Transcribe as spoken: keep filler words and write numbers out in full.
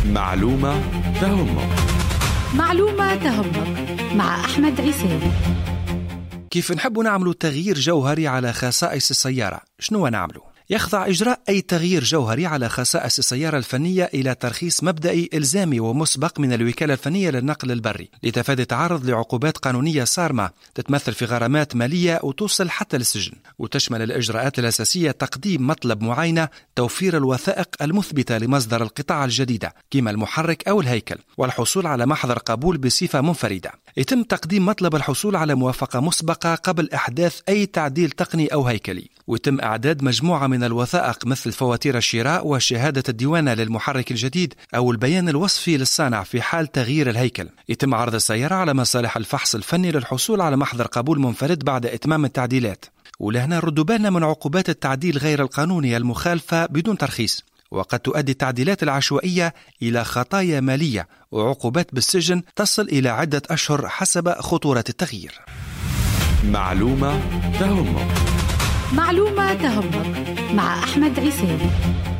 معلومة تهمك. معلومة تهمك مع أحمد عيسى. كيف نحب نعمل تغيير جوهري على خصائص السيارة؟ شنو نعمله؟ يخضع إجراء أي تغيير جوهري على خصائص السيارة الفنية إلى ترخيص مبدئي إلزامي ومسبق من الوكالة الفنية للنقل البري لتفادي التعرض لعقوبات قانونية صارمة تتمثل في غرامات مالية وتوصل حتى للسجن. وتشمل الإجراءات الأساسية تقديم مطلب معاينة، توفير الوثائق المثبتة لمصدر القطع الجديدة كما المحرك أو الهيكل، والحصول على محضر قبول بصفة منفردة. يتم تقديم مطلب الحصول على موافقة مسبقة قبل إحداث أي تعديل تقني أو هيكلي، ويتم إعداد مجموعة من الوثائق مثل فواتير الشراء وشهادة الديوانة للمحرك الجديد أو البيان الوصفي للصانع في حال تغيير الهيكل. يتم عرض السيارة على مصالح الفحص الفني للحصول على محضر قبول منفرد بعد إتمام التعديلات. ولهنا ردوا بالنا من عقوبات التعديل غير القانوني المخالفة بدون ترخيص، وقد تؤدي التعديلات العشوائية إلى خطايا مالية وعقوبات بالسجن تصل إلى عدة أشهر حسب خطورة التغيير. معلومة تهمك. معلومة تهمك مع أحمد عيسى.